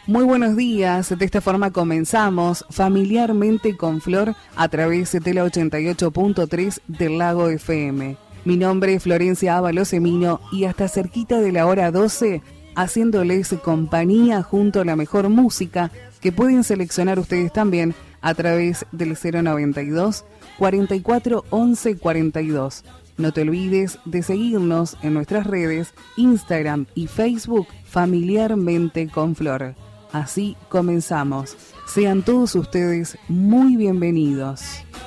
Muy buenos días, de esta forma comenzamos familiarmente con Flor a través de la 88.3 del Lago FM. Mi nombre es Florencia Ábalos Emino y hasta cerquita de la hora 12, haciéndoles compañía junto a la mejor música que pueden seleccionar ustedes también a través del 092 44 11 42. No te olvides de seguirnos en nuestras redes, Instagram y Facebook, Familiarmente con Flor. Así comenzamos. Sean todos ustedes muy bienvenidos.